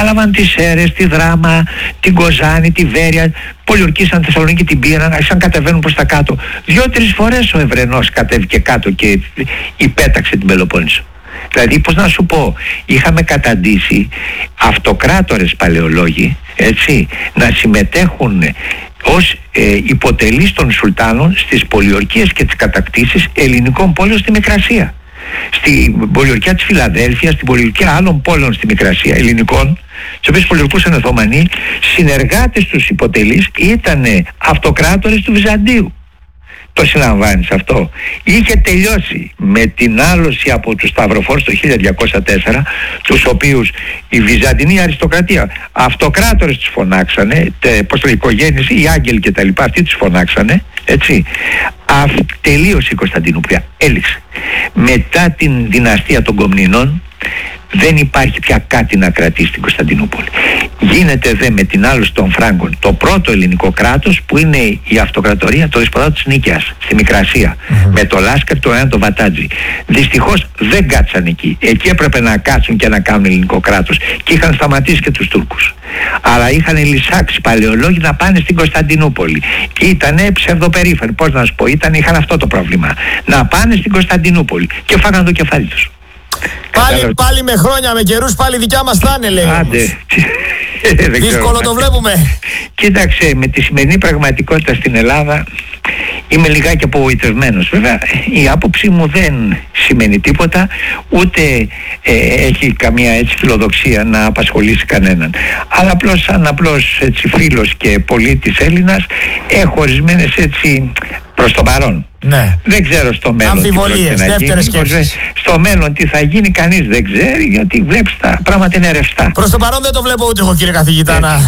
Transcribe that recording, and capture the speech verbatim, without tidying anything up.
κατάλαβαν τις Σέρρες, τη Δράμα, την Κοζάνη, τη Βέρεια, πολιορκήσαν Θεσσαλονίκη, την πήραν, άρχισαν κατεβαίνουν προς τα κάτω. Δύο-τρεις φορές ο Ευρενός κατέβηκε κάτω και υπέταξε την Πελοπόννησο. Δηλαδή, πώς να σου πω, είχαμε καταντήσει αυτοκράτορες παλαιολόγοι, έτσι, να συμμετέχουν ως ε, υποτελείς των Σουλτάνων στις πολιορκίες και τις κατακτήσεις ελληνικών πόλεων στη Μικρασία. Στην πολιορκία της Φιλαδέλφειας, στην πολιορκία άλλων πόλεων στη Μικρασία, ελληνικών, τις οποίες πολιορκούσαν Οθωμανοί, συνεργάτες τους υποτελείς ήταν αυτοκράτορες του Βυζαντίου. Το συλλαμβάνεις αυτό? Είχε τελειώσει με την άλωση από τους Σταυροφόρους το χίλια διακόσια τέσσερα, τους οποίους η Βυζαντινή αριστοκρατία, αυτοκράτορες τους φωνάξανε, τε, πώς το λέει, οικογένειες, οι άγγελοι και τα λοιπά, αυτοί τους φωνάξανε, έτσι. Αυ, τελείωσε η Κωνσταντινούπολη, έληξε. Μετά την δυναστεία των Κομνηνών δεν υπάρχει πια κάτι να κρατήσει την Κωνσταντινούπολη. Γίνεται δε με την άλωση των Φράγκων το πρώτο ελληνικό κράτος, που είναι η αυτοκρατορία του Δεσποτάτου της Νίκαιας στη Μικρασία, mm-hmm. με το Λάσκαρ, το Ένα, το Βατάτζι. Δυστυχώς δεν κάτσαν εκεί. Εκεί έπρεπε να κάτσουν και να κάνουν ελληνικό κράτος, και είχαν σταματήσει και τους Τούρκους. Αλλά είχαν λυσάξει παλαιολόγοι να πάνε στην Κωνσταντινούπολη. Ήτανε ψευδοπερήφανοι, πώς να σου πω, ήταν, είχαν αυτό το πρόβλημα. Να πάνε στην Κωνσταντινούπολη και φάγανε το κεφάλι τους. Πάλι, πάλι με χρόνια, με καιρούς, πάλι δικιά μας θα είναι, λέει. Άντε. Δύσκολο το βλέπουμε. Κοίταξε, με τη σημερινή πραγματικότητα στην Ελλάδα είμαι λιγάκι απογοητευμένος. Βέβαια η άποψή μου δεν σημαίνει τίποτα, ούτε ε, έχει καμία έτσι φιλοδοξία να απασχολήσει κανέναν. Αλλά απλώς σαν απλώς έτσι φίλος και πολίτης Έλληνας έχω ορισμένες έτσι προς το παρόν. Ναι. Δεν ξέρω στο μέλλον αμφιβολίες, τι δεύτερες γίνει. σκέψεις. Στο μέλλον τι θα γίνει κανείς δεν ξέρει, γιατί βλέπεις τα πράγματα είναι ρευστά. Προς το παρόν δεν το βλέπω ούτε εγώ, κύριε καθηγητά, να